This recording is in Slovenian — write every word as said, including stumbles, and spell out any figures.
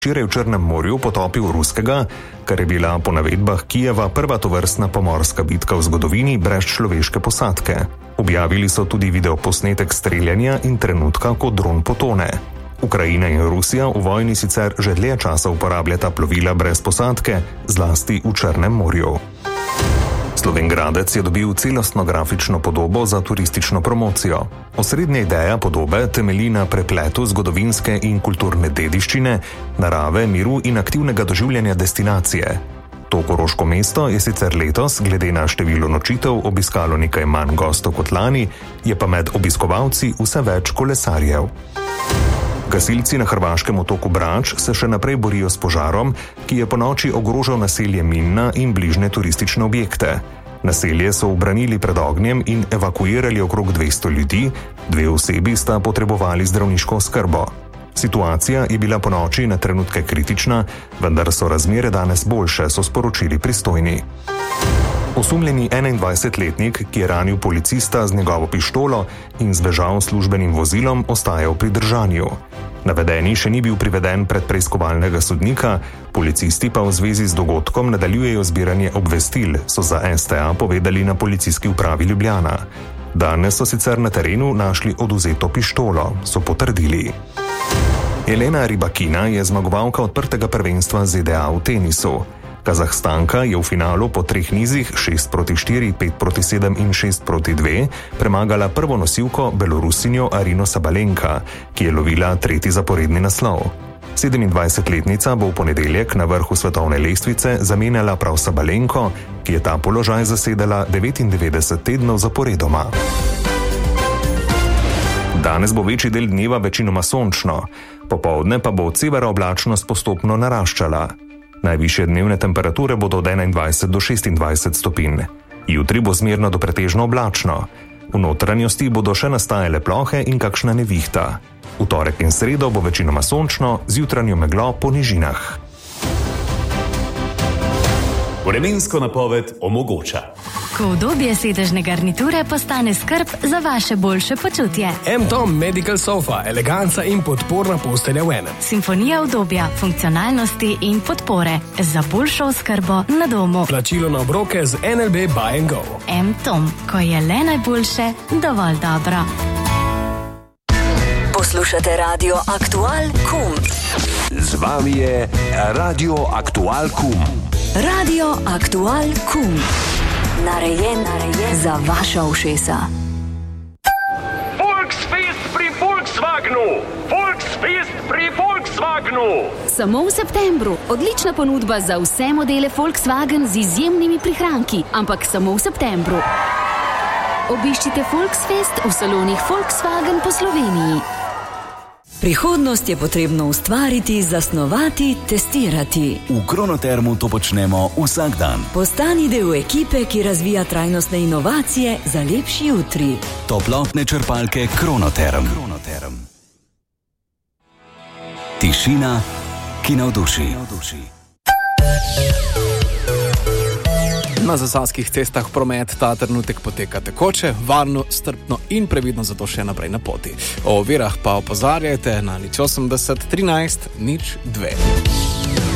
včeraj v Črnem morju potopil ruskega, kar je bila po navedbah Kijeva prva tovrstna pomorska bitka v zgodovini brez človeške posadke. Objavili so tudi videoposnetek streljanja in trenutka, ko dron potone. Ukrajina in Rusija v vojni sicer že dlje časa uporabljata plovila brez posadke, zlasti v Črnem morju. Slovenjgradec je dobil celostno grafično podobo za turistično promocijo. Osrednja ideja podobe temelji na prepletu zgodovinske in kulturne dediščine, narave, miru in aktivnega doživljanja destinacije. To koroško mesto je sicer letos, glede na število nočitev, obiskalo nekaj manj gostov kot lani, je pa med obiskovalci vse več kolesarjev. Gasilci na hrvaškem otoku Brač se še naprej borijo s požarom, ki je ponoči ogrožal naselje Minna in bližnje turistične objekte. Naselje so ubranili pred ognjem in evakuirali okrog dvesto ljudi, dve osebi sta potrebovali zdravniško oskrbo. Situacija je bila ponoči na trenutke kritična, vendar so razmere danes boljše, so sporočili pristojni. Osumljeni enaindvajsetletnik, ki je ranil policista z njegovo pištolo in zbežal službenim vozilom, ostaja v pridržanju. Navedeni še ni bil priveden pred preiskovalnega sodnika, policisti pa v zvezi z dogodkom nadaljujejo zbiranje obvestil, so za S T A povedali na Policijski upravi Ljubljana. Danes so sicer na terenu našli oduzeto pištolo, so potrdili. Elena Rybakina je zmagovalka odprtega prvenstva Z D A v tenisu. Kazahstanka je v finalu po treh nizih šest proti štiri, pet proti sedem in šest proti dve premagala prvo nosilko Belorusinjo Arino Sabalenka, ki je lovila tretji zaporedni naslov. sedemindvajsetletnica bo v ponedeljek na vrhu svetovne lestvice zamenjala prav Sabalenko, ki je ta položaj zasedala devetindevetdeset tednov zaporedoma. Danes bo večji del dneva večinoma sončno, popoldne pa bo od severa oblačnost postopno naraščala. Najvišje dnevne temperature bodo od enaindvajset do šestindvajset stopinj. Jutri bo zmerno do pretežno oblačno. V notranjosti bodo še nastajale plohe in kakšna nevihta. V torek in sredo bo večinoma sončno, z jutranjo meglo po nižinah. Vremensko napoved omogoča. Ko udobje sedežne garniture postane skrb za vaše boljše počutje. M-Tom Medical Sofa, eleganca in podporna postelja v enem. Simfonija udobja, funkcionalnosti in podpore za boljšo oskrbo na domu. Plačilo na obroke z N L B Buy and Go. M-Tom, ko je le najboljše, dovolj dobro. Poslušate Radio Aktual Kum. Z vami je Radio Aktual Kum. Radio Aktual Kum. Narejen, narejen za vaša ušesa. Volksfest pri Volkswagenu! Volksfest pri Volkswagenu! Samo v septembru. Odlična ponudba za vse modele Volkswagen z izjemnimi prihranki, ampak samo v septembru. Obiščite Volksfest v salonih Volkswagen po Sloveniji. Prihodnost je potrebno ustvariti, zasnovati, testirati. V Kronotermu to počnemo vsak dan. Postani del ekipe, ki razvija trajnostne inovacije za lepši jutri. Toplotne črpalke Kronoterm. Kronoterm. Tišina, ki navduši. Na zasavskih cestah promet ta trenutek poteka tekoče, varno, strpno in previdno, zato še naprej na poti. O ovirah pa opozarjajte na nič osemdeset trinajst nič dve.